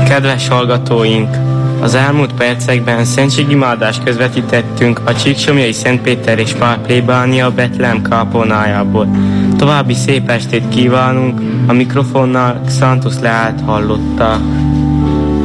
Kedves hallgatóink! Az elmúlt percekben szentségimádást közvetítettünk a Csíksomlyai Szent Péter és Pál plébánia Betlehem kápolnájából. További szép estét kívánunk, a mikrofonnál Xantus Leát hallották.